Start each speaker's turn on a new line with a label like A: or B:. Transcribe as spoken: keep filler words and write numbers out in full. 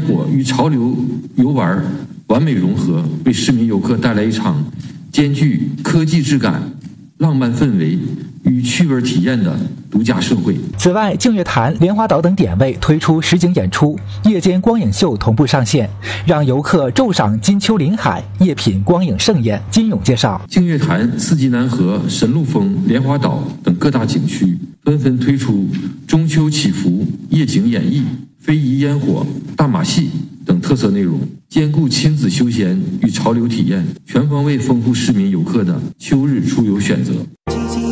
A: 火与潮流游玩完美融合，为市民游客带来一场兼具科技质感、浪漫氛围与趣味体验的独家盛会。
B: 此外，净月潭、莲花岛等点位推出实景演出、夜间光影秀同步上线，让游客昼赏金秋临海，夜品光影盛宴。金勇介绍，
A: 净月潭、四季南河、神鹿峰、莲花岛等各大景区纷纷推出中秋祈福、夜景演绎、非遗烟火、大马戏等特色内容，兼顾亲子休闲与潮流体验，全方位丰富市民游客的秋日出游选择。